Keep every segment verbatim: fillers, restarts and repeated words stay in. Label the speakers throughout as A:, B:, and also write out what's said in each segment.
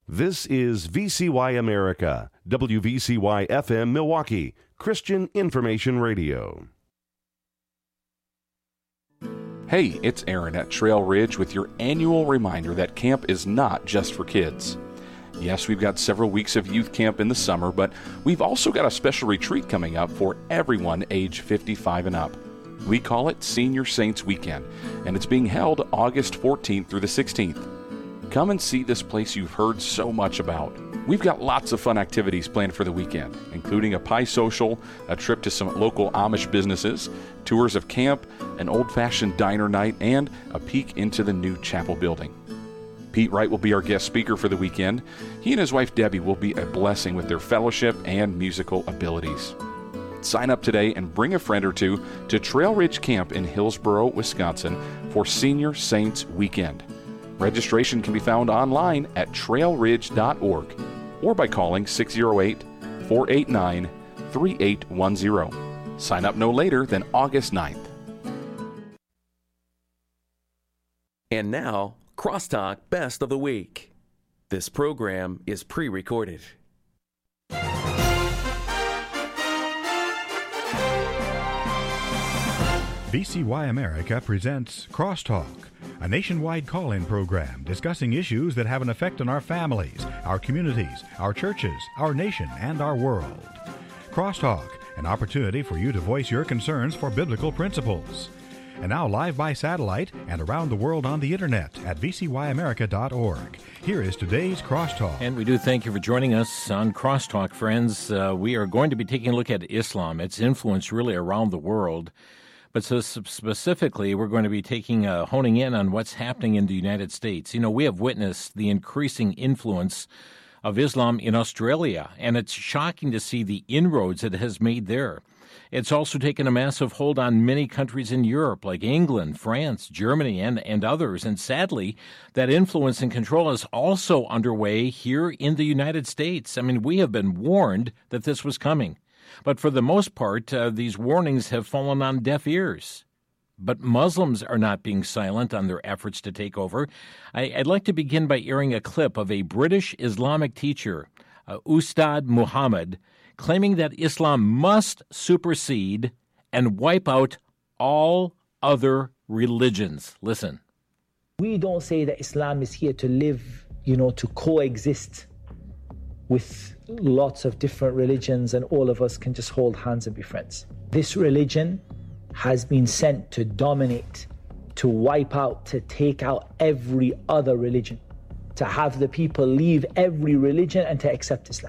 A: This is V C Y America, W V C Y F M Milwaukee, Christian Information Radio.
B: Hey, it's Aaron at Trail Ridge with your annual reminder that camp is not just for kids. Yes, we've got several weeks of youth camp in the summer, but we've also got a special retreat coming up for everyone age fifty-five and up. We call it Senior Saints Weekend, and it's being held August fourteenth through the sixteenth. Come and see this place you've heard so much about. We've got lots of fun activities planned for the weekend, including a pie social, a trip to some local Amish businesses, tours of camp, an old-fashioned diner night, and a peek into the new chapel building. Pete Wright will be our guest speaker for the weekend. He and his wife Debbie will be a blessing with their fellowship and musical abilities. Sign up today and bring a friend or two to Trail Ridge Camp in Hillsboro, Wisconsin for Senior Saints Weekend. Registration can be found online at trail ridge dot org or by calling six oh eight, four eight nine, three eight one zero. Sign up no later than August ninth.
C: And now, Crosstalk Best of the Week. This program is pre-recorded.
D: V C Y America presents Crosstalk, a nationwide call-in program discussing issues that have an effect on our families, our communities, our churches, our nation, and our world. Crosstalk, an opportunity for you to voice your concerns for biblical principles. And now live by satellite and around the world on the internet at v c y america dot org. Here is today's Crosstalk.
E: And we do thank you for joining us on Crosstalk, friends. Uh, we are going to be taking a look at Islam, its influence really around the world. But so specifically, we're going to be taking uh, honing in on what's happening in the United States. You know, we have witnessed the increasing influence of Islam in Australia, and it's shocking to see the inroads it has made there. It's also taken a massive hold on many countries in Europe, like England, France, Germany, and, and others. And sadly, that influence and control is also underway here in the United States. I mean, we have been warned that this was coming. But for the most part, uh, these warnings have fallen on deaf ears. But Muslims are not being silent on their efforts to take over. I, I'd like to begin by airing a clip of a British Islamic teacher, uh, Ustad Muhammad, claiming that Islam must supersede and wipe out all other religions. Listen.
F: We don't say that Islam is here to live, you know, to coexist with lots of different religions and all of us can just hold hands and be friends. This religion has been sent to dominate, to wipe out, to take out every other religion, to have the people leave every religion and to accept Islam.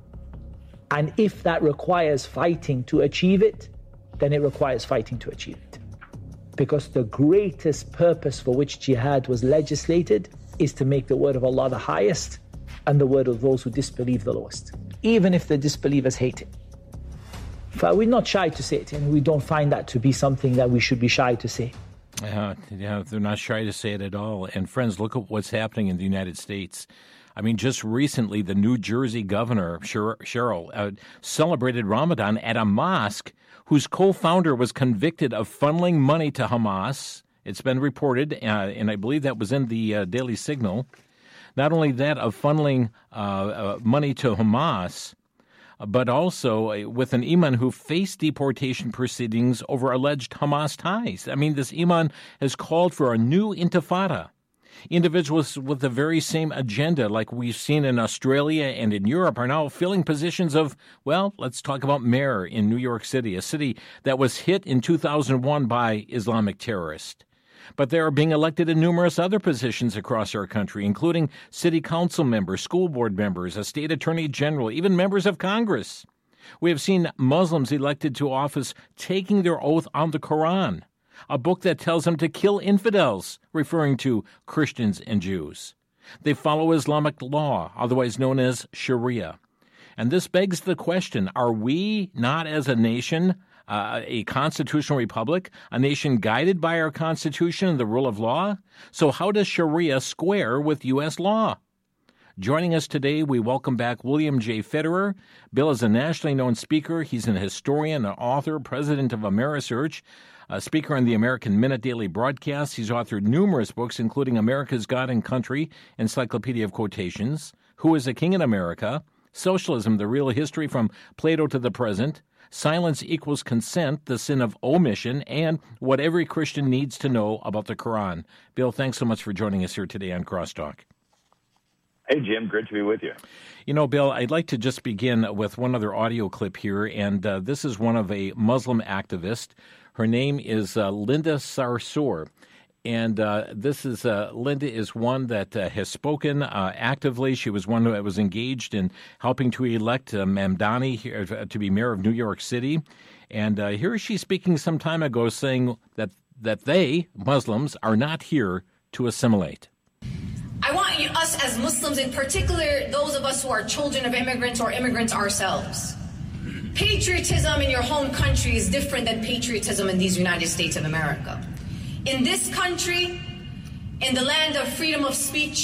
F: And if that requires fighting to achieve it, then it requires fighting to achieve it. Because the greatest purpose for which jihad was legislated is to make the word of Allah the highest and the word of those who disbelieve the lowest, even if the disbelievers hate it. But we're not shy to say it, and we don't find that to be something that we should be shy to say.
E: Uh, yeah, they're not shy to say it at all. And friends, look at what's happening in the United States. I mean, just recently, the New Jersey governor, Cheryl, uh, celebrated Ramadan at a mosque whose co-founder was convicted of funneling money to Hamas. It's been reported, uh, and I believe that was in the uh, Daily Signal. Not only that, of funneling uh, uh, money to Hamas, but also uh, with an imam who faced deportation proceedings over alleged Hamas ties. I mean, this imam has called for a new intifada. Individuals with the very same agenda, like we've seen in Australia and in Europe, are now filling positions of, well, let's talk about mayor in New York City, a city that was hit in two thousand one by Islamic terrorists. But they are being elected in numerous other positions across our country, including city council members, school board members, a state attorney general, even members of Congress. We have seen Muslims elected to office taking their oath on the Quran, a book that tells them to kill infidels, referring to Christians and Jews. They follow Islamic law, otherwise known as Sharia. And this begs the question, are we not as a nation Uh, a constitutional republic, a nation guided by our Constitution and the rule of law? So how does Sharia square with U S law? Joining us today, we welcome back William J. Federer. Bill is a nationally known speaker. He's an historian, an author, president of Amerisearch, a speaker on the American Minute Daily broadcast. He's authored numerous books, including America's God and Country, Encyclopedia of Quotations, Who is a King in America? Socialism, the real history from Plato to the present. Silence equals consent, the sin of omission, and what every Christian needs to know about the Quran. Bill, thanks so much for joining us here today on Crosstalk.
G: Hey, Jim, great to be with you.
E: You know, Bill, I'd like to just begin with one other audio clip here, and uh, this is one of a Muslim activist. Her name is uh, Linda Sarsour. And uh, this is uh, Linda is one that uh, has spoken uh, actively. She was one that was engaged in helping to elect uh, Mamdani here, uh, to be mayor of New York City. And uh, here she's speaking some time ago, saying that that they, Muslims, are not here to assimilate.
H: I want you, us as Muslims in particular, those of us who are children of immigrants or immigrants ourselves. Patriotism in your home country is different than patriotism in these United States of America. In this country, in the land of freedom of speech,